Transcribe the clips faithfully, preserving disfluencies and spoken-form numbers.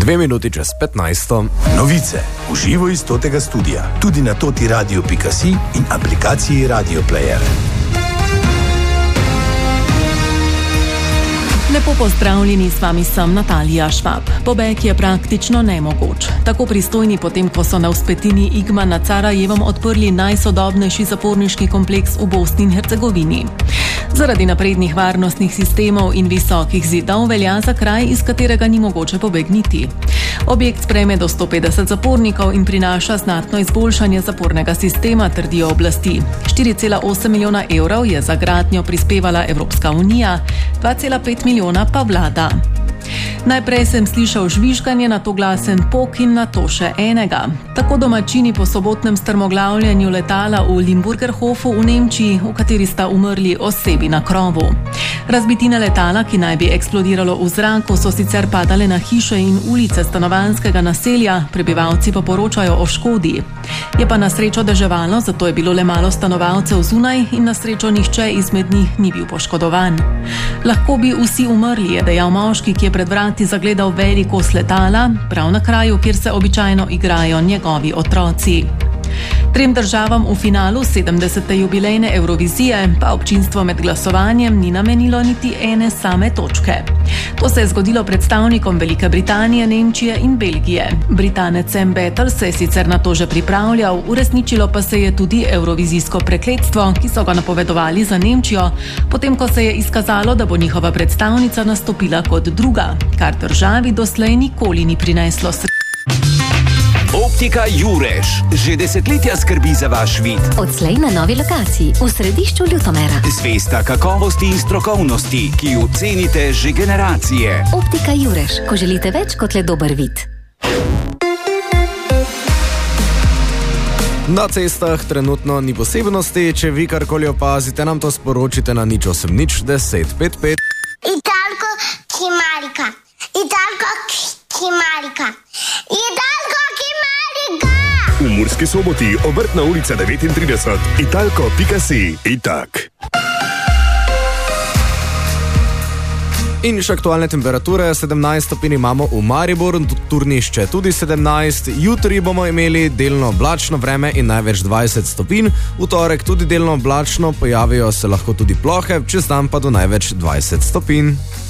Dve minuti čez petnajsto. Novice v živo iz totega studia, tudi na toti radio pika si in aplikaciji Radio Player. Lepo pozdravljeni, s vami sem Natalija Švab. Pobeg je praktično nemogoč. Tako pristojni potem, ko so na vzpetini Igma nad Sarajevom odprli najsodobnejši zaporniški kompleks v Bosni in Hercegovini. Zaradi naprednih varnostnih sistemov in visokih zidov velja za kraj, iz katerega ni mogoče pobegniti. Objekt sprejme do sto petdeset zapornikov in prinaša znatno izboljšanje zapornega sistema, trdijo oblasti. štiri cela osem milijona evrov je za gradnjo prispevala Evropska unija, dva cela pet milijona pa vlada. Najprej sem slišal žvižganje, nato glasen pok in nato še enega. Tako domačini po sobotnem strmoglavljanju letala v Limburgerhofu v Nemčiji, v kateri sta umrli osebi na krovu. Razbitine letala, ki naj bi eksplodiralo v zraku, so sicer padale na hiše in ulice stanovanjskega naselja, prebivalci pa poročajo o škodi. Je pa na srečo deževalo, zato je bilo le malo stanovalcev zunaj in na srečo nihče izmed njih ni bil poškodovan. Lahko bi vsi umrli, je dejal moški, ki je pred vrati zagledal velik kos letala, prav na kraju, kjer se običajno igrajo njegovi otroci. Trem državam v finalu sedemdesete jubilejne Evrovizije pa občinstvo med glasovanjem ni namenilo niti ene same točke. To se je zgodilo predstavnikom Velike Britanije, Nemčije in Belgije. Britanec Sam Battle se je sicer na to že pripravljal, uresničilo pa se je tudi evrovizijsko prekletstvo, ki so ga napovedovali za Nemčijo, potem ko se je izkazalo, da bo njihova predstavnica nastopila kot druga, kar državi doslej nikoli ni prineslo sreče. Optika Jureš že desetletja skrbi za vaš vid. Odslej na novi lokaciji v središču Ljutomera. Zvesta kakovosti in strokovnosti, ki jo cenite že generacije. Optika Jureš, ko želite več kot le dober vid. Na cestah trenutno ni posebnosti, če vi karkoli opazite, nam to sporočite na nič osem nič deset pet pet. Italko Kimarika, Italko Kimarika, Italko Kimarika. V Murski Soboti, Obrtna ulica devetintrideset, italko pika si, itak. In še aktualne temperature, sedemnajst stopinj imamo v Mariboru, Turnišče tudi sedemnajst, jutri bomo imeli delno oblačno vreme in največ dvajset stopinj, v torek tudi delno oblačno, pojavijo se lahko tudi plohe, čez dan pa do največ dvajset stopinj.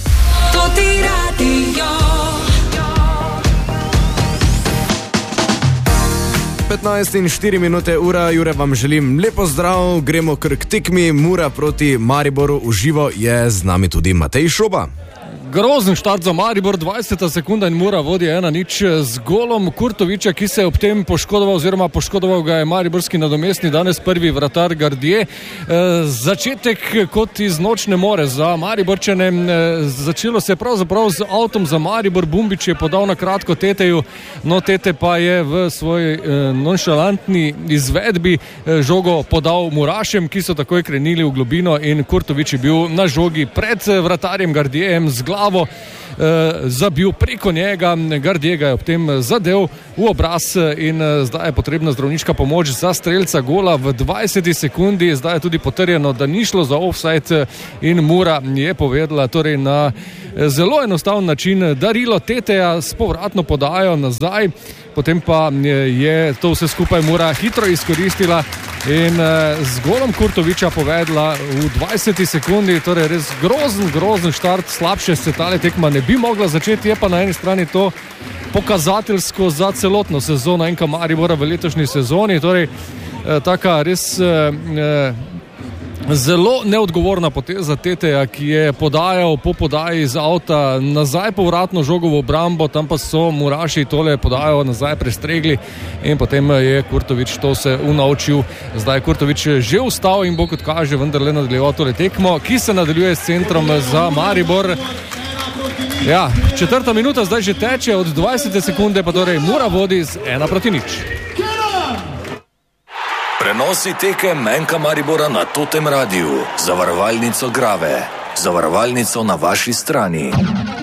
petnajst in štiri minute ura, Jure, vam želim lepo zdrav, gremo kar k tekmi Mura proti Mariboru, v živo je z nami tudi Matej Šoba. Grozen štart za Maribor, dvajseta sekunda in Mura vodi ena nič z golom Kurtoviča, ki se je ob tem poškodoval oziroma poškodoval ga je mariborski nadomestni danes prvi vratar Gardije. E, začetek kot iz nočne more za Mariborčane. E, začelo se je pravzaprav z avtom za Maribor, Bumbič je podal na kratko Teteju, no Tete pa je v svoji e, nonšalantni izvedbi e, žogo podal Murašem, ki so takoj krenili v globino in Kurtovič je bil na žogi pred vratarjem Gardijejem z glavo Uh, zabil preko njega, Gardijega je ob tem zadev v obraz in uh, zdaj je potrebna zdravniška pomoč za strelca gola v dvajseti sekundi, zdaj je tudi potrjeno, da ni šlo za offside in Mura je povedala torej na zelo enostaven način darilo Teteja s povratno podajo nazaj, potem pa je to vse skupaj Mura hitro izkoristila in z golom Kurtoviča povedla v dvajseti sekundi, torej res grozen, grozen štart, slabše se tale tekma ne bi mogla začeti, je pa na eni strani to pokazateljsko za celotno sezono enka Maribora v letošnji sezoni, torej taka res eh, zelo neodgovorna poteza Teteja, ki je podajal po podaji iz avta nazaj povratno žogo v obrambo, tam pa so Muraši tole podajo nazaj prestregli in potem je Kurtovič to se unaučil. Zdaj je Kurtovič že ustal in bo, kot kaže, vendarle nadaljeval tole tekmo, ki se nadaljuje s centrom za Maribor. Ja, četrta minuta zdaj že teče, od dvajsete sekunde pa torej Mura vodi z ena proti nič. Prenosi tekem enka Maribora na Totem Radiu. Zavarovalnico Grave. Zavarovalnico na vaši strani.